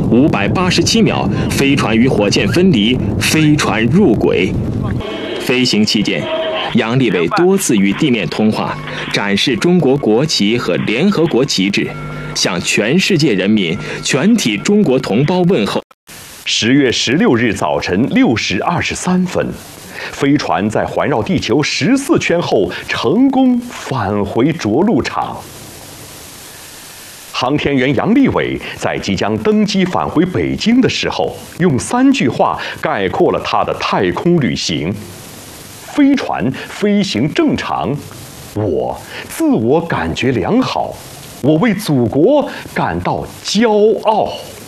587秒，飞船与火箭分离，飞船入轨。飞行期间，杨利伟多次与地面通话，展示中国国旗和联合国旗帜，向全世界人民、全体中国同胞问候。 10月16日早晨6时23分，飞船在环绕地球14圈后，成功返回着陆场。航天员杨利伟在即将登机返回北京的时候，用3句话概括了他的太空旅行：飞船飞行正常，我自我感觉良好，我为祖国感到骄傲。